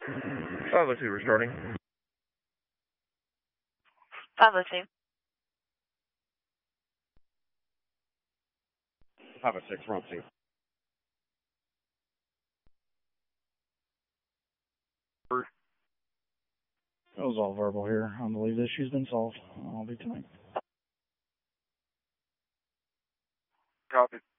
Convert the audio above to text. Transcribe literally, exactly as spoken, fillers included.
five oh two restarting. five oh two. five oh six, we're on scene. That was all verbal here. I believe the issue's been solved. I'll be tonight. Copy.